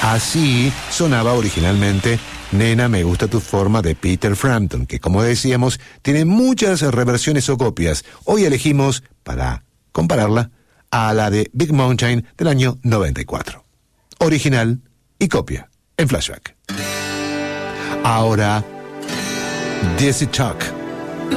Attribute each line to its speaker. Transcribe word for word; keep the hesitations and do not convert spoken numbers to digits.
Speaker 1: Así sonaba originalmente Nena, me gusta tu forma de Peter Frampton, que como decíamos tiene muchas reversiones o copias. Hoy elegimos, para compararla, a la de Big Mountain del año noventa y cuatro. Original y copia en Flashback. Ahora, Dizzy Chuck.